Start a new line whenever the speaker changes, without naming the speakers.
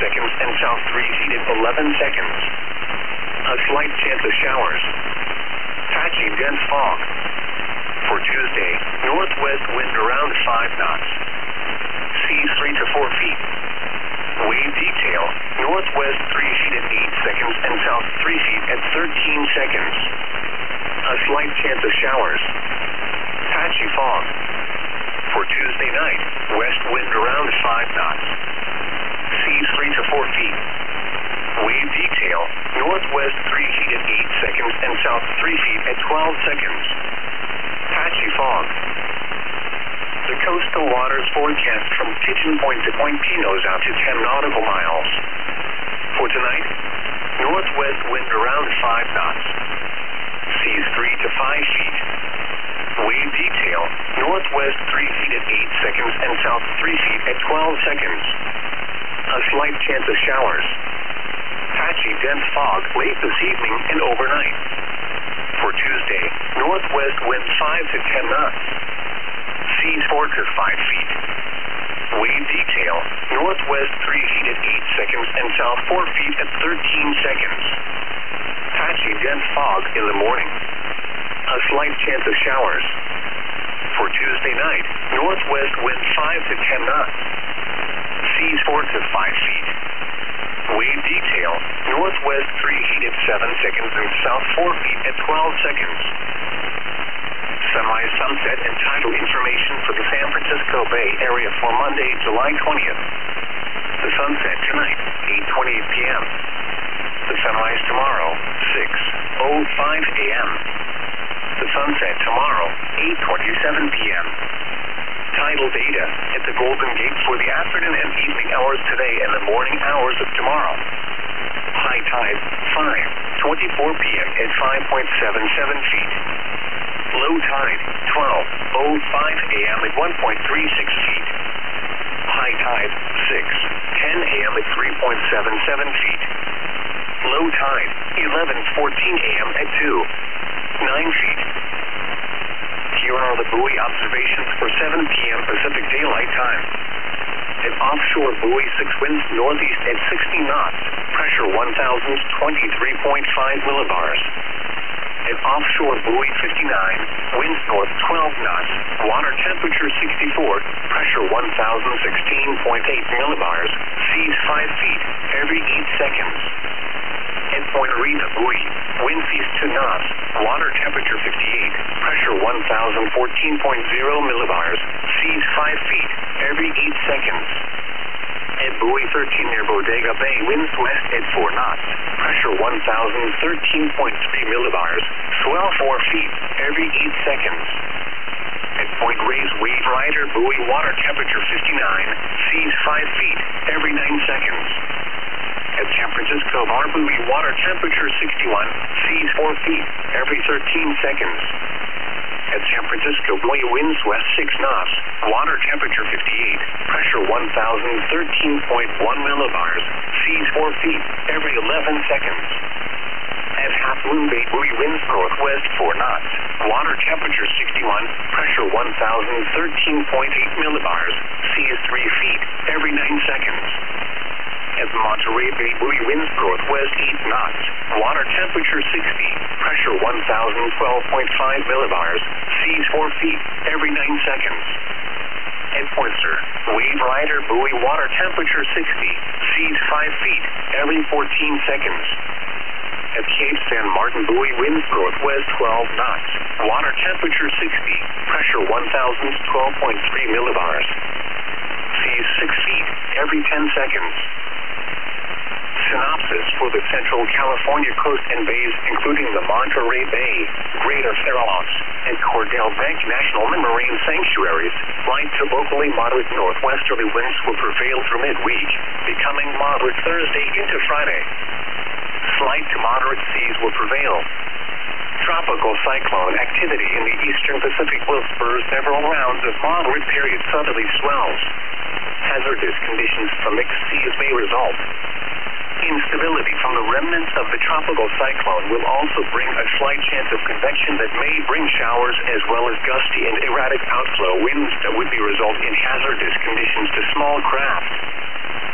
seconds and south 3 feet at 11 seconds. A slight chance of showers. Patchy dense fog. For Tuesday, northwest wind around 5 knots. Seas 3 to 4 feet. Wave detail, northwest 3 feet at 8 seconds and south 3 feet at 13 seconds. A slight chance of showers. Patchy fog. For Tuesday night, west wind around 5 knots. Seas 3 to 4 feet. Wave detail, northwest 3 feet at 8 seconds and south 3 feet at 12 seconds. Patchy fog. The coastal waters forecast from Pigeon Point to Point Pinos out to 10 nautical miles. For tonight, northwest wind around 5 knots. Seas 3 to 5 feet. Wave detail, northwest 3 feet at 8 seconds and south 3 feet at 12 seconds. A slight chance of showers. Patchy dense fog late this evening and overnight. For Tuesday, northwest wind 5 to 10 knots. Seas 4 to 5 feet. Wave detail, northwest 3 feet at 8 seconds and south 4 feet at 13 seconds. Patchy dense fog in the morning. A slight chance of showers. For Tuesday night, northwest wind 5 to 10 knots. Seas 4 to 5 feet. Wave detail, northwest 3 feet at 7 seconds and south 4 feet at 12 seconds. Sunrise, sunset, and tidal information for the San Francisco Bay Area for Monday, July 20th. The sunset tonight, 8:28 p.m. The sunrise tomorrow, 6:05 a.m. The sunset tomorrow, 8:27 p.m. Tidal data at the Golden Gate for the afternoon and evening hours today and the morning hours of tomorrow. High tide, 5:24 p.m. at 5.77 feet. Low tide, 12:05 a.m. at 1.36 feet. High tide, 6:10 a.m. at 3.77 feet. Low tide, 11:14 a.m. at 2.9 feet. Here are the buoy observations for 7 p.m. Pacific Daylight Time. An offshore buoy 6 winds northeast at 60 knots, pressure 1,023.5 millibars. An offshore buoy 59, winds north 12 knots, water temperature 64, pressure 1,016.8 millibars, seas 5 feet, every 8 seconds. At Point Arena buoy, winds east 2 knots, water temperature 58, pressure 1,014.0 millibars, seas 5 feet, every 8 seconds. At buoy 13 near Bodega Bay, winds west at 4 knots, pressure 1,013.3 millibars, swell 4 feet, every 8 seconds. At Point Reyes Wave Rider buoy, water temperature 59, seas 5 feet, every 9 seconds. At San Francisco Bar buoy, water temperature 61, seas 4 feet, every 13 seconds. At San Francisco buoy, winds west 6 knots, water temperature 58, pressure 1,013.1 millibars, seas 4 feet, every 11 seconds. At Half Moon Bay buoy, winds northwest 4 knots, water temperature 61, pressure 1,013.8 millibars, seas 3 feet, every 9 seconds. At Monterey Bay buoy, winds northwest 8 knots, water temperature 60, pressure 1,012.5 millibars, seas 4 feet, every 9 seconds. At Pointer, Wave Rider buoy, water temperature 60, seas 5 feet, every 14 seconds. At Cape San Martin buoy, winds northwest 12 knots, water temperature 60, pressure 1,012.3 millibars, seas 6 feet, every 10 seconds. Synopsis for the Central California coast and bays, including the Monterey Bay, Greater Farallones, and Cordell Bank National Marine Sanctuaries. Light to locally moderate northwesterly winds will prevail through midweek, becoming moderate Thursday into Friday. Slight to moderate seas will prevail. Tropical cyclone activity in the eastern Pacific will spur several rounds of moderate period southerly swells. Hazardous conditions from mixed seas may result. Instability from the remnants of the tropical cyclone will also bring a slight chance of convection that may bring showers as well as gusty and erratic outflow winds that would result in hazardous conditions to small craft.